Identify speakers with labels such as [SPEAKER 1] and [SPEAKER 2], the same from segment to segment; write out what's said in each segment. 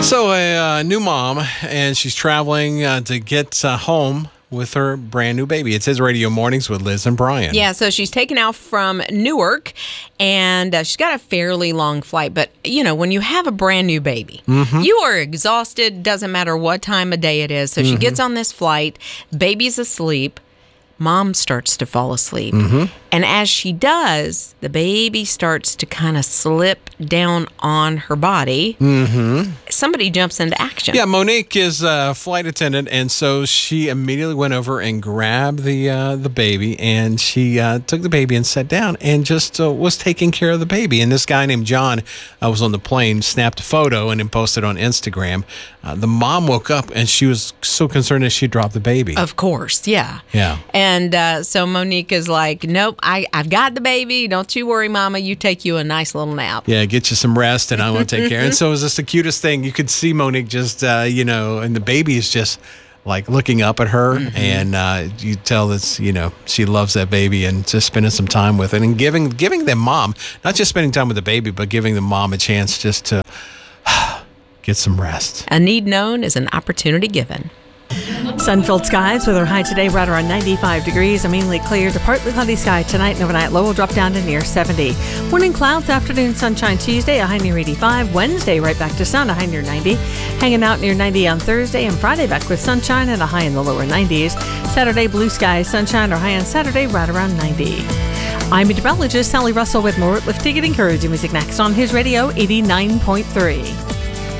[SPEAKER 1] So a new mom, and she's traveling to get home with her brand new baby. It's His Radio Mornings with Liz and Brian.
[SPEAKER 2] Yeah, so she's taken out from Newark, and she's got a fairly long flight. But, you know, when you have a brand new baby, you are exhausted. Doesn't matter what time of day it is. So she gets on this flight. Baby's asleep. Mom starts to fall asleep. And as she does, the baby starts to kind of slip down on her body. Somebody jumps into action.
[SPEAKER 1] Yeah, Monique is a flight attendant, and so she immediately went over and grabbed the baby, and she took the baby and sat down and just was taking care of the baby. And this guy named John was on the plane, snapped a photo, and then posted on Instagram. The mom woke up, and she was so concerned that she dropped the baby.
[SPEAKER 2] Of course, yeah.
[SPEAKER 1] Yeah.
[SPEAKER 2] And so Monique is like, nope, I've got the baby. Don't you worry, Mama. You take you a nice little nap.
[SPEAKER 1] Yeah, get you some rest, and I want to take care. And so it was just the cutest thing. You could see Monique just, and the baby is just like looking up at her, and you tell that, she loves that baby, and just spending some time with it, and giving the mom, not just spending time with the baby, but giving the mom a chance just to get some rest.
[SPEAKER 2] A need known is an opportunity given.
[SPEAKER 3] Sun-filled skies with our high today right around 95 degrees. A mainly clear to partly cloudy sky tonight, and overnight low will drop down to near 70. Morning clouds, afternoon sunshine Tuesday, a high near 85. Wednesday right back to sun, a high near 90. Hanging out near 90 on Thursday, and Friday back with sunshine and a high in the lower 90s. Saturday blue skies, sunshine, or high on Saturday right around 90. I'm meteorologist Sally Russell with more uplifting and encouraging music next on His Radio 89.3.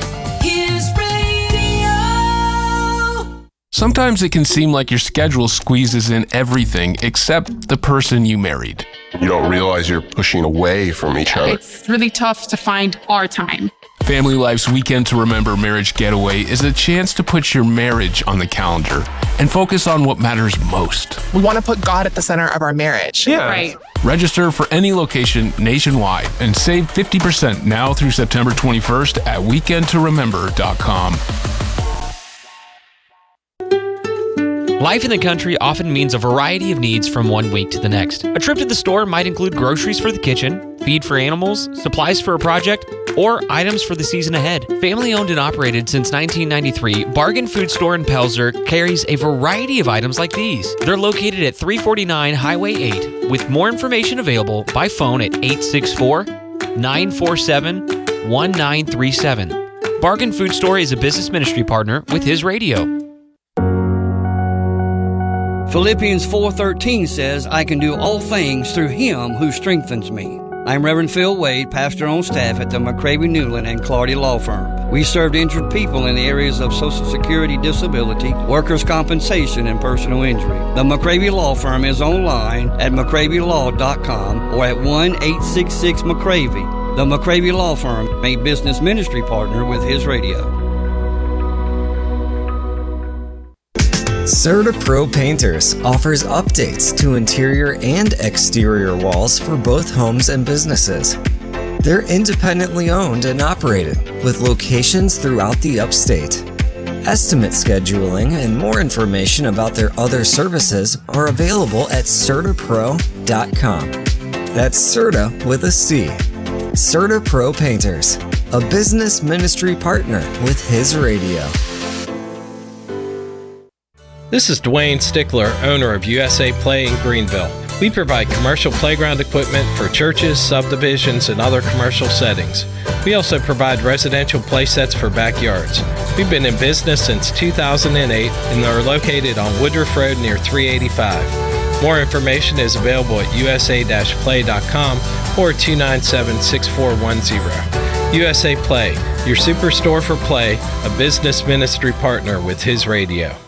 [SPEAKER 4] Sometimes it can seem like your schedule squeezes in everything except the person you married.
[SPEAKER 5] You don't realize you're pushing away from each other.
[SPEAKER 6] It's really tough to find our time.
[SPEAKER 4] Family Life's Weekend to Remember Marriage Getaway is a chance to put your marriage on the calendar and focus on what matters most.
[SPEAKER 7] We want to put God at the center of our marriage.
[SPEAKER 6] Yeah. Right.
[SPEAKER 4] Register for any location nationwide and save 50% now through September 21st at weekendtoremember.com.
[SPEAKER 8] Life in the country often means a variety of needs from one week to the next. A trip to the store might include groceries for the kitchen, feed for animals, supplies for a project, or items for the season ahead. Family owned and operated since 1993, Bargain Food Store in Pelzer carries a variety of items like these. They're located at 349 Highway 8, with more information available by phone at 864-947-1937. Bargain Food Store is a business ministry partner with His Radio.
[SPEAKER 9] Philippians 4:13 says, I can do all things through Him who strengthens me. I'm Reverend Phil Wade, pastor on staff at the McCravey Newland and Clardy Law Firm. We served injured people in the areas of Social Security disability, workers' compensation, and personal injury. The McCravey Law Firm is online at McCraveyLaw.com or at 1-866-McCravey. The McCravey Law Firm, a business ministry partner with His Radio.
[SPEAKER 10] CertaPro Painters offers updates to interior and exterior walls for both homes and businesses. They're independently owned and operated with locations throughout the upstate. Estimate scheduling and more information about their other services are available at CertaPro.com. That's Certa with a C. CertaPro Painters, a business ministry partner with His Radio.
[SPEAKER 11] This is Dwayne Stickler, owner of USA Play in Greenville. We provide commercial playground equipment for churches, subdivisions, and other commercial settings. We also provide residential play sets for backyards. We've been in business since 2008 and are located on Woodruff Road near 385. More information is available at usa-play.com or 297-6410. USA Play, your superstore for play, a business ministry partner with His Radio.